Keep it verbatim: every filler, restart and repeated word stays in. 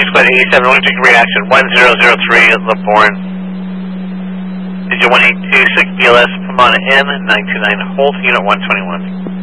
Squad eighty-seven, we're taking reaction one zero zero three at LaBorn. Digit one eight two six B L S, Pomona M, nine two nine, hold, unit one twenty-one.